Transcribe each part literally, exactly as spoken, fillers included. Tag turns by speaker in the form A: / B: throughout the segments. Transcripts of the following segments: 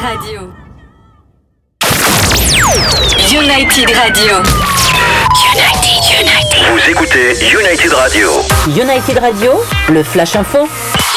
A: Radio. United Radio. United, United.
B: Vous écoutez United Radio.
C: United Radio, le Flash Info.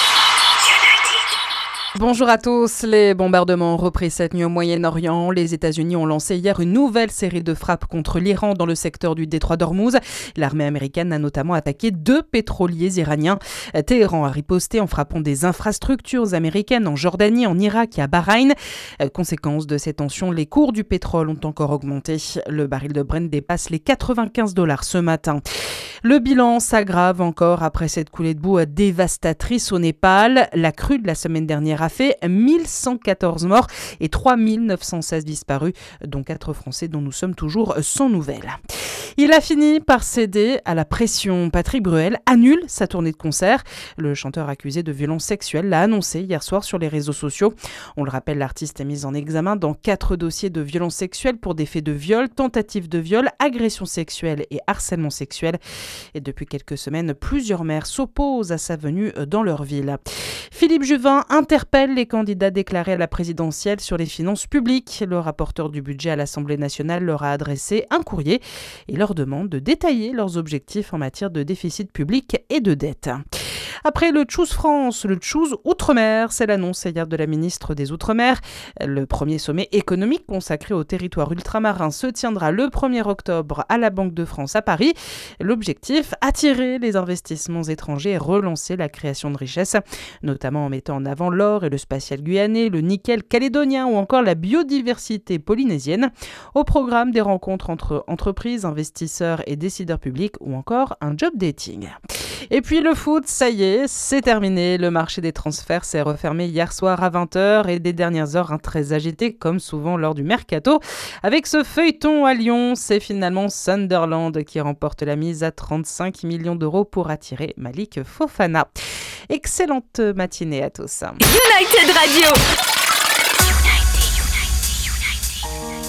D: Bonjour à tous. Les bombardements ont repris cette nuit au Moyen-Orient. Les États-Unis ont lancé hier une nouvelle série de frappes contre l'Iran dans le secteur du détroit d'Ormuz. L'armée américaine a notamment attaqué deux pétroliers iraniens. Téhéran a riposté en frappant des infrastructures américaines en Jordanie, en Irak et à Bahreïn. Conséquence de ces tensions, les cours du pétrole ont encore augmenté. Le baril de Brent dépasse les quatre-vingt-quinze dollars ce matin. Le bilan s'aggrave encore après cette coulée de boue dévastatrice au Népal. La crue de la semaine dernière a fait mille cent quatorze morts et trois mille neuf cent seize disparus, dont quatre Français dont nous sommes toujours sans nouvelles. Il a fini par céder à la pression. Patrick Bruel annule sa tournée de concert. Le chanteur accusé de violences sexuelles l'a annoncé hier soir sur les réseaux sociaux. On le rappelle, l'artiste est mis en examen dans quatre dossiers de violences sexuelles pour des faits de viol, tentative de viol, agression sexuelle et harcèlement sexuel. Et depuis quelques semaines, plusieurs maires s'opposent à sa venue dans leur ville. Philippe Juvin interpelle les candidats déclarés à la présidentielle sur les finances publiques. Le rapporteur du budget à l'Assemblée nationale leur a adressé un courrier et leur demande de détailler leurs objectifs en matière de déficit public et de dette. Après le Choose France, le Choose Outre-mer, c'est l'annonce hier de la ministre des Outre-mer. Le premier sommet économique consacré au territoire ultramarin se tiendra le premier octobre à la Banque de France à Paris. L'objectif, attirer les investissements étrangers et relancer la création de richesses, notamment en mettant en avant l'or et le spatial guyanais, le nickel calédonien ou encore la biodiversité polynésienne. Au programme, des rencontres entre entreprises, investisseurs et décideurs publics ou encore un job dating. Et puis le foot, ça y est, c'est terminé. Le marché des transferts s'est refermé hier soir à vingt heures et des dernières heures hein, très agitées comme souvent lors du mercato. Avec ce feuilleton à Lyon, c'est finalement Sunderland qui remporte la mise à trente-cinq millions d'euros pour attirer Malik Fofana. Excellente matinée à tous.
A: United Radio.